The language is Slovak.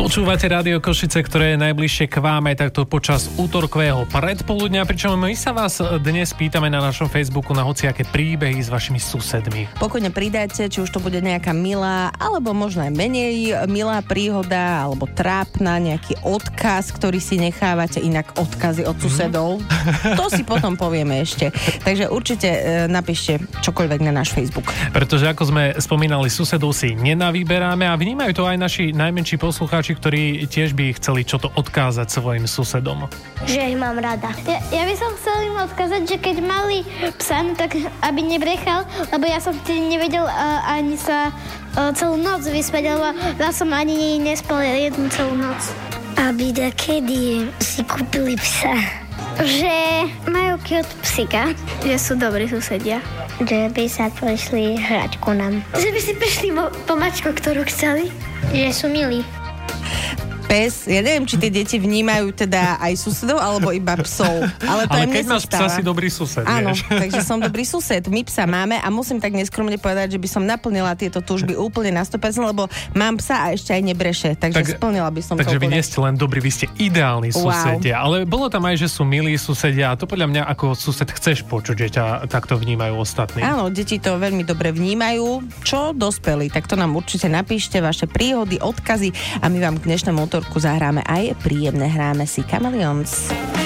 Počúvate Rádio Košice, ktoré je najbližšie k vám aj takto počas útorkového predpoludňa, pričom my sa vás dnes pýtame na našom Facebooku na hociaké príbehy s vašimi susedmi. Pokojne pridajte, či už to bude nejaká milá, alebo možno aj menej milá príhoda, alebo trápna, nejaký odkaz, ktorý si nechávate, inak odkazy od susedov. To si potom povieme ešte. Takže určite napíšte čokoľvek na náš Facebook. Pretože ako sme spomínali, susedov si nenavyberáme a vnímajú to aj naši najmenší poslucháči, ktorí tiež by chceli čo to odkázať svojim susedom. Že ich mám rada. Ja by som chcel im odkázať, že keď mali psa, tak aby nebrechal, lebo ja som vtedy nevedel ani sa celú noc vyspať, lebo ja som ani nespal jednu celú noc. Aby dakedy si kúpili psa. Že majú cute psika, že sú dobrí susedia. Že by sa prišli hrať ku nám. Že by si prišli po mačku, ktorú chceli. Že sú milí. Pes, ja neviem, či tie deti vnímajú teda aj susedov, alebo iba psov. Ale to ale aj mne keď máš psa, stáva. si dobrý sused, Áno, vieš. takže som dobrý sused. My psa máme a musím tak neskromne povedať, že by som naplnila tieto túžby úplne na 100%, lebo mám psa a ešte aj nebreše. Takže splnila by som to Takže vy úplne. nie ste len dobrí, vy ste ideálni susedia. Ale bolo tam aj, že sú milí susedia a to podľa mňa ako sused chceš počuť, že ťa takto vnímajú ostatní. Áno, deti to veľmi dobre vnímajú. Čo dospelí, tak to nám určite napíšte, vaše príhody, odkazy a my vám k dnešnému útorku zahráme aj príjemné. Hráme si Chameleons.